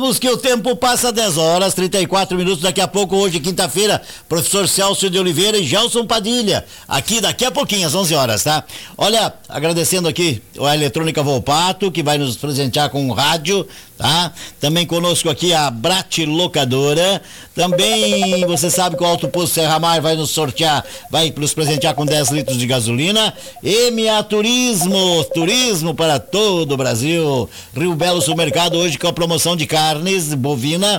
Que o tempo passa 10 horas, 34 minutos, daqui a pouco, hoje, quinta-feira, professor Celso de Oliveira e Gelson Padilha, aqui daqui a pouquinho, às 11 horas, tá? Olha, agradecendo aqui a Eletrônica Volpato, que vai nos presentear com um rádio, tá? Também conosco aqui a Brat Locadora, também você sabe que o Alto Posto Serra Mar vai nos sortear, vai nos presentear com 10 litros de gasolina, MA Turismo para todo o Brasil, Rio Belo Supermercado hoje com a promoção de carnes bovina,